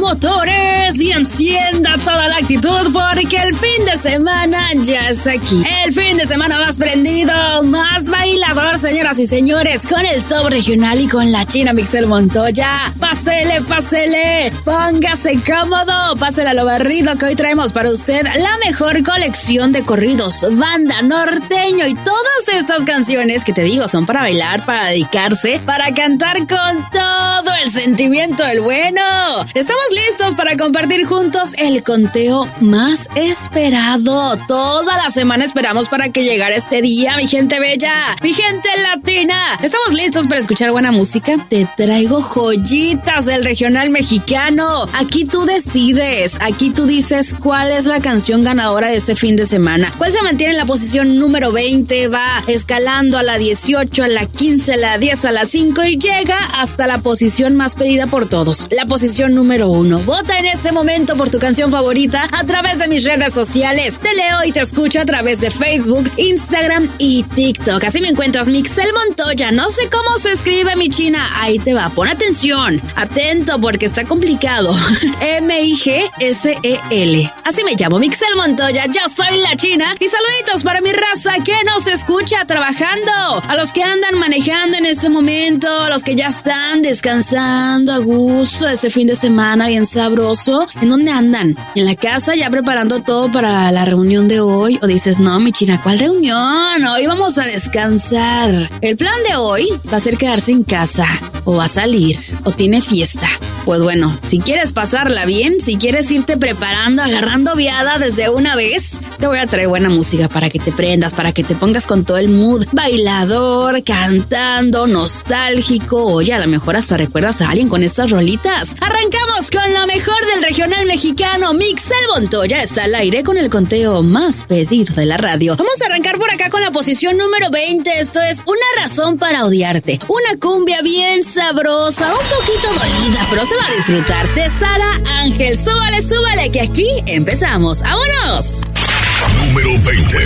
motores y encienda toda la actitud porque el fin de semana ya está aquí. El fin de semana más prendido, más bailador, señoras y señores, con el top regional y con la China Mixel Montoya. Pásele, póngase cómodo, pásele a lo barrido que hoy traemos para usted la mejor colección de corridos, banda, norteño y todas estas canciones que te digo son para bailar, para dedicarse, para cantar con todo el sentimiento del bueno. Estamos listos para compartir juntos el conteo más esperado. Toda la semana esperamos para que llegara este día, mi gente bella, mi gente latina. Estamos listos para escuchar buena música. Te traigo joyitas del regional mexicano. Aquí tú decides, aquí tú dices cuál es la canción ganadora de este fin de semana. ¿Cuál se mantiene en la posición número 20? Va escalando a la 18, a la 15, a la 10, a la 5 y llega hasta la posición más pedida por todos, la posición número 1. Vota en este momento por tu canción favorita a través de mis redes sociales. Te leo y te escucho a través de Facebook, Instagram y TikTok. Así me encuentras, Mixel Montoya. No sé cómo se escribe, mi China. Ahí te va, pon atención. Atento porque está complicado. M-I-G-S-E-L. Así me llamo, Mixel Montoya. Yo soy la China. Y saluditos para mi raza que nos escucha trabajando. A los que andan manejando en este momento, a los que ya están descansando a gusto ese fin de semana bien sabroso. ¿En dónde andan? ¿En la casa ya preparando todo para la reunión de hoy? ¿O dices, no, mi China, ¿cuál reunión? Hoy vamos a descansar. El plan de hoy va a ser quedarse en casa, o va a salir, o tiene fiesta. Pues bueno, si quieres pasarla bien, si quieres irte preparando, agarrando viada desde una vez, te voy a traer buena música para que te prendas, para que te pongas con todo el mood bailador, cantando, nostálgico. Oye, a lo mejor hasta recuerdas a alguien con estas rolitas. Arrancamos con lo mejor del regional mexicano. Mixel Montoya está al aire con el conteo más pedido de la radio. Vamos a arrancar por acá con la posición número 20. Esto es Una razón para odiarte. Una cumbia bien sabrosa, un poquito dolida, pero se va a disfrutar. De Sara Ángel. Súbale, que aquí empezamos. ¡Vámonos! Número 20.